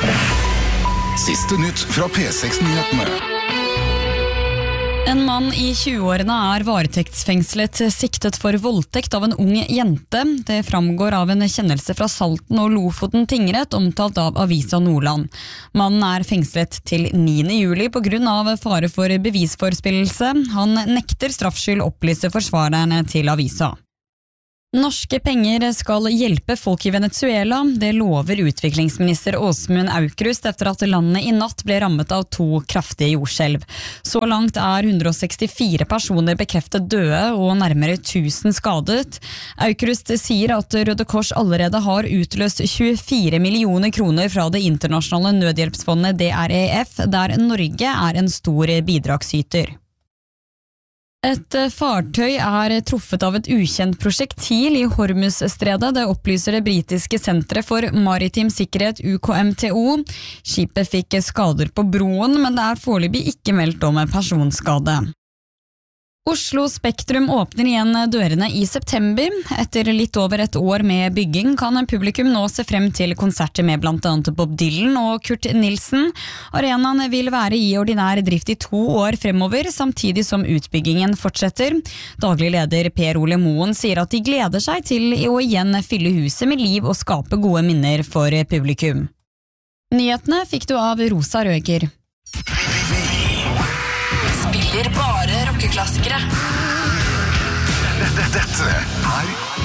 Siste nytt fra P6-nyhetene. En mann i 20-årene varetektsfengslet siktet for voldtekt av en ung jente. Det framgår av en kjennelse fra Salten og Lofoten tingrett, omtalt av Avisa Nordland. Mannen fengslet til 9. juli på grunn av fare for bevisforspillelse. Han nekter straffskyld, opplyser forsvarerne til avisa. Norske penger skal hjelpe folk i Venezuela. Det lover utviklingsminister Åsmund Aukrust etter at landet i natt ble rammet av 2 kraftige jordskjelv. Så langt 164 personer bekreftet døde og nærmere 1000 skadet. Aukrust sier at Røde Kors allerede har utløst 24 millioner kroner fra det internasjonale nødhjelpsfondet DREF, der Norge en stor bidragsyter. Et fartøy truffet av et ukjent prosjektil i Hormuzstredet. Det opplyser det britiske senteret for maritim sikkerhet UKMTO. Skipet fikk skader på broen, men det foreløpig ikke meldt om personskade. Oslo Spektrum åpner igjen dørene i september. Etter litt over et år med bygging kan publikum nå se frem til konserter med blant annet Bob Dylan og Kurt Nilsen. Arenaen vil være i ordinær drift i 2 år fremover, samtidig som utbyggingen fortsetter. Daglig leder Per Ole Moen sier at de gleder seg til å igjen fylle huset med liv og skape gode minner for publikum. Nyhetene fikk du av Rosa Røger. Spiller bare rockeklassikere. Dette